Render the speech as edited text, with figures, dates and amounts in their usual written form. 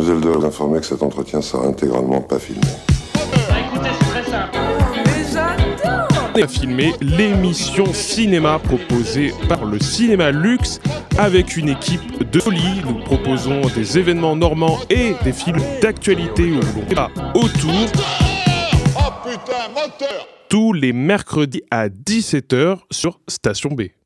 Mademoiselle doit vous informer que cet entretien sera intégralement pas filmé. Écoutez, c'est très simple. On a filmé l'émission cinéma proposée par le Cinéma Luxe avec une équipe de folie. Nous proposons des événements normands et des films d'actualité où l'on débat autour. Oh putain, moteur! Tous les mercredis à 17h sur Station B.